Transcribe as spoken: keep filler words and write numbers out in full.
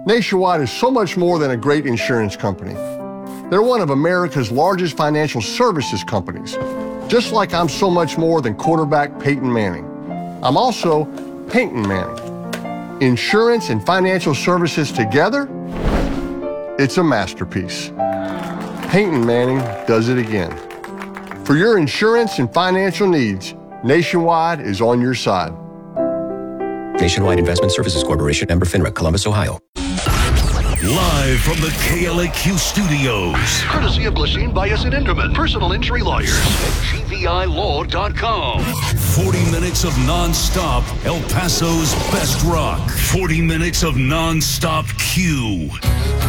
Nationwide is so much more than a great insurance company. They're one of America's largest financial services companies, just like I'm so much more than quarterback Peyton Manning. I'm also Peyton Manning. Insurance and financial services together, it's a masterpiece. Peyton Manning does it again. For your insurance and financial needs, Nationwide is on your side. Nationwide Investment Services Corporation, member FINRA, Columbus, Ohio. Live from the K L A Q studios. Courtesy of Glasheen, Bias, and Inderman, personal injury lawyers at G V I law dot com. forty minutes of non-stop El Paso's best rock. forty minutes of non-stop Q.